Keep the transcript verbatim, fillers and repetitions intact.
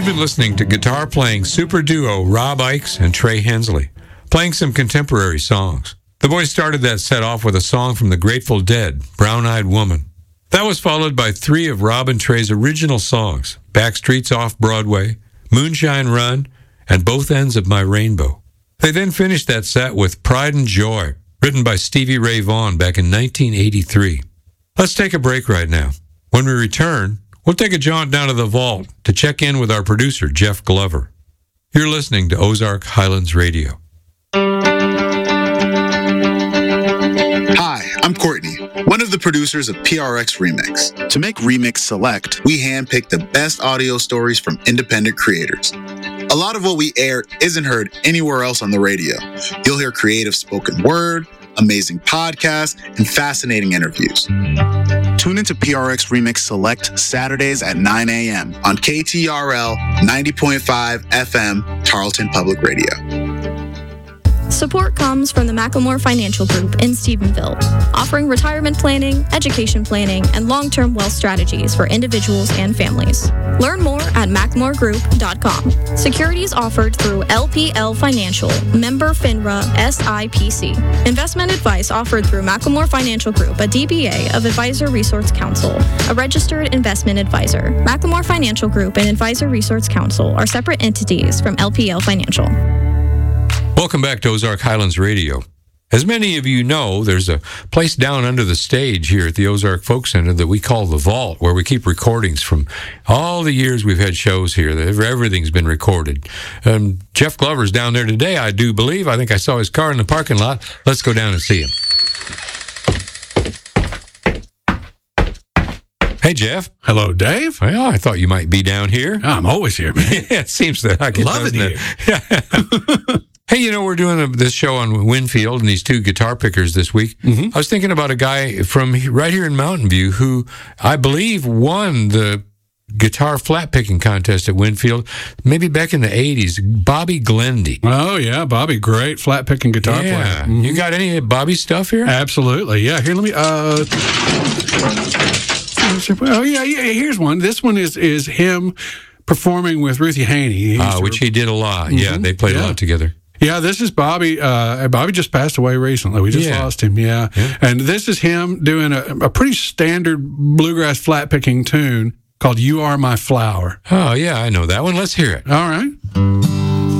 You've been listening to guitar-playing super duo Rob Ickes and Trey Hensley, playing some contemporary songs. The boys started that set off with a song from the Grateful Dead, Brown-Eyed Woman. That was followed by three of Rob and Trey's original songs, Backstreets Off Broadway, Moonshine Run, and Both Ends of My Rainbow. They then finished that set with Pride and Joy, written by Stevie Ray Vaughan back in nineteen eighty-three. Let's take a break right now. When we return, we'll take a jaunt down to the vault to check in with our producer, Jeff Glover. You're listening to Ozark Highlands Radio. Hi, I'm Courtney, one of the producers of P R X Remix. To make Remix Select, we handpick the best audio stories from independent creators. A lot of what we air isn't heard anywhere else on the radio. You'll hear creative spoken word, amazing podcasts, and fascinating interviews. Tune into P R X Remix Select Saturdays at nine a.m. on K T R L ninety point five F M, Tarleton Public Radio. Support comes from the Macklemore Financial Group in Stephenville, offering retirement planning, education planning, and long-term wealth strategies for individuals and families. Learn more at macklemore group dot com. Securities offered through L P L Financial, member FINRA S I P C. Investment advice offered through Macklemore Financial Group, a D B A of Advisor Resource Council, a registered investment advisor. Macklemore Financial Group and Advisor Resource Council are separate entities from L P L Financial. Welcome back to Ozark Highlands Radio. As many of you know, there's a place down under the stage here at the Ozark Folk Center that we call the Vault, where we keep recordings from all the years we've had shows here. Everything's been recorded. Um, Jeff Glover's down there today, I do believe. I think I saw his car in the parking lot. Let's go down and see him. Hey, Jeff. Hello, Dave. Well, I thought you might be down here. I'm always here, man. Yeah, it seems that I can love it here. Yeah. Hey, you know, we're doing a, this show on Winfield and these two guitar pickers this week. Mm-hmm. I was thinking about a guy from right here in Mountain View who I believe won the guitar flat picking contest at Winfield, maybe back in the eighties, Bobby Glendy. Oh, yeah, Bobby, great flat picking guitar yeah. player. Mm-hmm. You got any of Bobby's stuff here? Absolutely, yeah. Here, let me, uh... oh, yeah, yeah, here's one. This one is, is him performing with Ruthie Haney. Uh, which he did a lot. Mm-hmm. Yeah, they played yeah. a lot together. Yeah, this is Bobby. Uh, Bobby just passed away recently. We just yeah. lost him, yeah. yeah. And this is him doing a, a pretty standard bluegrass flat-picking tune called You Are My Flower. Oh, yeah, I know that one. Let's hear it. All right.